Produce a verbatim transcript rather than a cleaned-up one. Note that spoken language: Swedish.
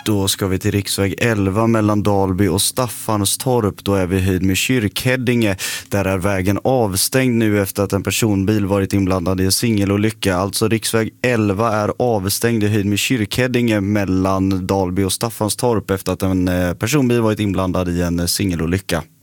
Då ska vi till riksväg elva mellan Dalby och Staffanstorp. Då är vi höjd med Kyrkhäddinge. Där är vägen avstängd nu efter att en personbil varit inblandad i en singelolycka. Alltså riksväg elva är avstängd i höjd med Kyrkhäddinge mellan Dalby och Staffanstorp efter att en personbil varit inblandad i en singelolycka.